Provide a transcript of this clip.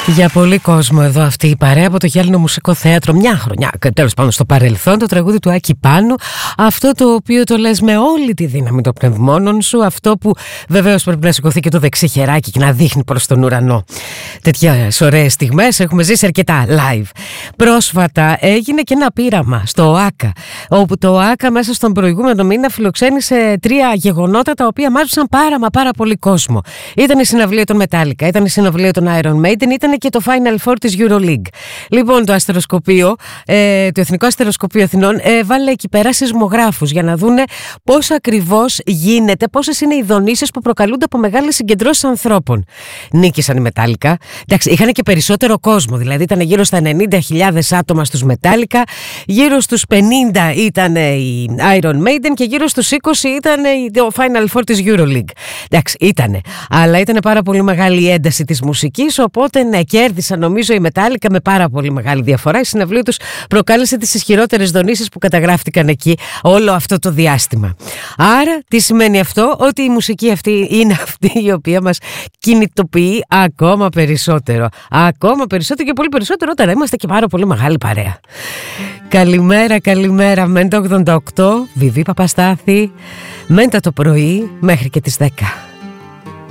Για πολύ κόσμο εδώ αυτή η παρέα από το Γυάλινο Μουσικό Θέατρο. Μια χρονιά, τέλος πάντων στο παρελθόν, το τραγούδι του Άκη Πάνου. Αυτό το οποίο το λες με όλη τη δύναμη των πνευμόνων σου. Αυτό που βεβαίως πρέπει να σηκωθεί και το δεξί χεράκι και να δείχνει προς τον ουρανό. Τέτοιες ωραίες στιγμές έχουμε ζήσει αρκετά live. Πρόσφατα έγινε και ένα πείραμα στο ΟΑΚΑ, όπου το ΟΑΚΑ μέσα στον προηγούμενο μήνα φιλοξένησε 3 γεγονότα τα οποία μάζεψαν πάρα πολύ κόσμο. Ήταν η συναυλία των Metallica, ήταν η συναυλία των Iron Maiden, ήταν και το Final Four της EuroLeague. Λοιπόν, το αστεροσκοπείο, το Εθνικό Αστεροσκοπείο Αθηνών, βάλε εκεί πέρα σεισμογράφους για να δούνε πώς ακριβώς γίνεται, πόσες είναι οι δονήσεις που προκαλούνται από μεγάλες συγκεντρώσεις ανθρώπων. Νίκησαν οι Metallica. Εντάξει, είχαν και περισσότερο κόσμο, δηλαδή ήταν γύρω στα 90.000 άτομα στους Metallica, γύρω στους 50 ήταν οι Iron Maiden και γύρω στους 20 ήταν το Final Four της EuroLeague. Εντάξει, ήτανε. Αλλά ήταν πάρα πολύ μεγάλη η ένταση της μουσικής, οπότε ναι, κέρδισαν νομίζω οι Metallica με πάρα πολύ μεγάλη διαφορά. Η συναυλία τους προκάλεσε τις ισχυρότερες δονήσεις που καταγράφτηκαν εκεί όλο αυτό το διάστημα. Άρα, τι σημαίνει αυτό? Ότι η μουσική αυτή είναι αυτή η οποία μας κινητοποιεί ακόμα περισσότερο. Ακόμα περισσότερο και πολύ περισσότερο όταν είμαστε και πάρα πολύ μεγάλη παρέα. Καλημέρα, Μέντα 88, Βιβί Παπαστάθη, Μέντα το πρωί μέχρι και τις 10.